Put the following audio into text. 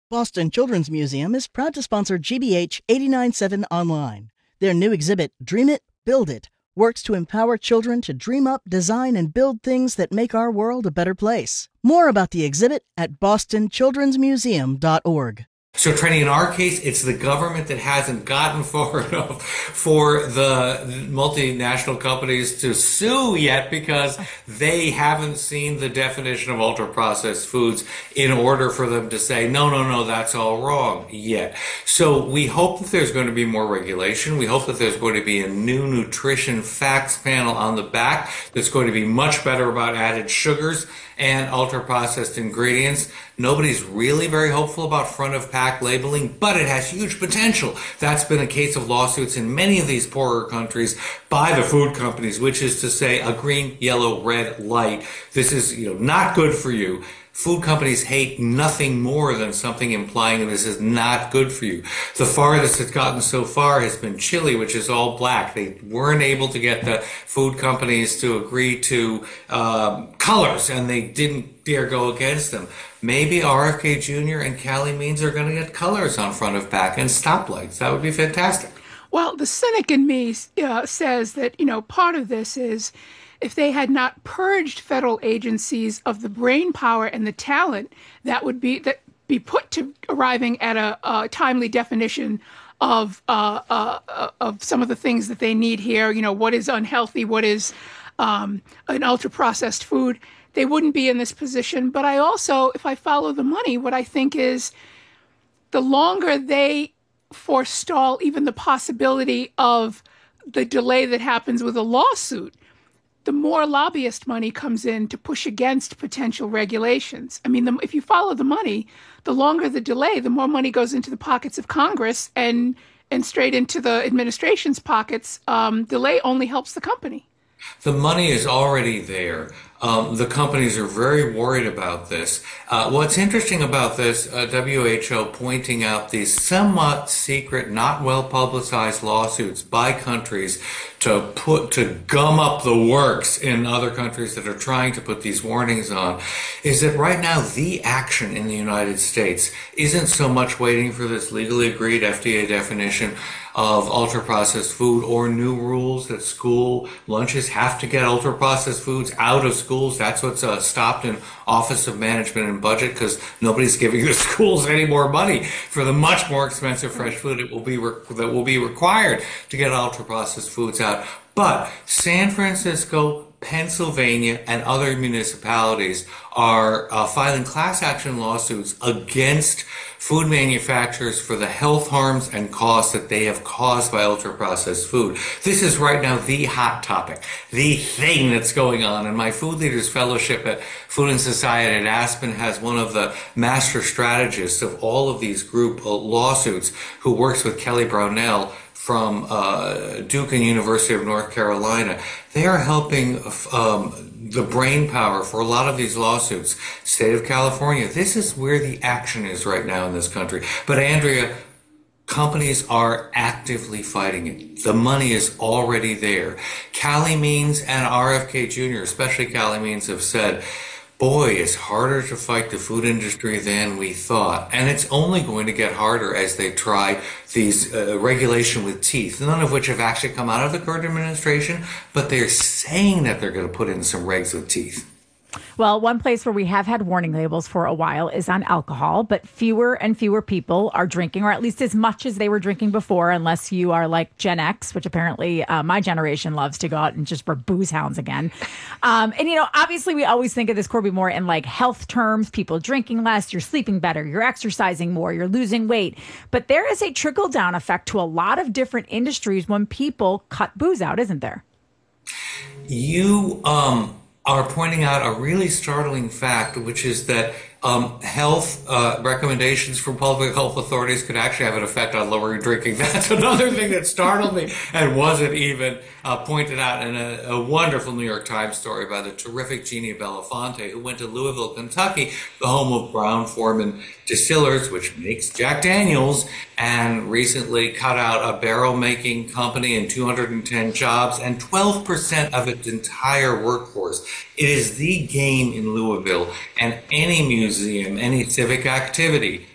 Boston Children's Museum is proud to sponsor GBH 89.7 Online. Their new exhibit, Dream It, Build It, works to empower children to dream up, design, and build things that make our world a better place. More about the exhibit at bostonchildrensmuseum.org. So, Trenny, in our case, it's the government that hasn't gotten far enough for the multinational companies to sue yet because they haven't seen the definition of ultra-processed foods in order for them to say, no, that's all wrong yet. So we hope that there's going to be more regulation. We hope that there's going to be a new nutrition facts panel on the back that's going to be much better about added sugars and ultra-processed ingredients. Nobody's really very hopeful about front-of-pack labeling, but it has huge potential. That's been a case of lawsuits in many of these poorer countries by the food companies, which is to say a green, yellow, red light. This is, not good for you. Food companies hate nothing more than something implying this is not good for you. The farthest it's gotten so far has been chili, which is all black. They weren't able to get the food companies to agree to colors, and they didn't dare go against them. Maybe RFK Jr. and Cali Means are going to get colors on front of pack and stoplights. That would be fantastic. Well, the cynic in me says that, part of this is if they had not purged federal agencies of the brain power and the talent that would be put to arriving at a timely definition of some of the things that they need here, what is unhealthy, what is an ultra-processed food, they wouldn't be in this position. But I also, if I follow the money, what I think is the longer they forestall even the possibility of the delay that happens with a lawsuit, the more lobbyist money comes in to push against potential regulations. I mean, if you follow the money, the longer the delay, the more money goes into the pockets of Congress and straight into the administration's pockets. Delay only helps the company. The money is already there. The companies are very worried about this. What's interesting about this, WHO pointing out these somewhat secret, not well-publicized lawsuits by countries to gum up the works in other countries that are trying to put these warnings on, is that right now the action in the United States isn't so much waiting for this legally agreed FDA definition of ultra-processed food or new rules that school lunches have to get ultra-processed foods out of schools. That's what's stopped in Office of Management and Budget, because nobody's giving the schools any more money for the much more expensive fresh food that will be required to get ultra-processed foods out. But San Francisco, Pennsylvania, and other municipalities are filing class action lawsuits against food manufacturers for the health harms and costs that they have caused by ultra-processed food. This is right now the hot topic, the thing that's going on. And my Food Leaders Fellowship at Food and Society at Aspen has one of the master strategists of all of these group lawsuits who works with Kelly Brownell from Duke and University of North Carolina. They are helping the brain power for a lot of these lawsuits. State of California, this is where the action is right now in this country. But Andrea, companies are actively fighting it. The money is already there. Cali Means and RFK Jr., especially Cali Means, have said, boy, it's harder to fight the food industry than we thought. And it's only going to get harder as they try these regulation with teeth, none of which have actually come out of the current administration, but they're saying that they're going to put in some regs with teeth. Well, one place where we have had warning labels for a while is on alcohol, but fewer and fewer people are drinking, or at least as much as they were drinking before, unless you are like Gen X, which apparently my generation loves to go out and just for booze hounds again. Obviously we always think of this, Corby, more in like health terms, people drinking less, you're sleeping better, you're exercising more, you're losing weight. But there is a trickle down effect to a lot of different industries when people cut booze out, isn't there? You are pointing out a really startling fact, which is that health recommendations from public health authorities could actually have an effect on lowering drinking. That's another thing that startled me and wasn't even pointed out in a wonderful New York Times story by the terrific Jeannie Belafonte, who went to Louisville, Kentucky, the home of Brown-Forman Distillers, which makes Jack Daniels, and recently cut out a barrel-making company and 210 jobs and 12% of its entire workforce. It is the game in Louisville, and any museum, any civic activity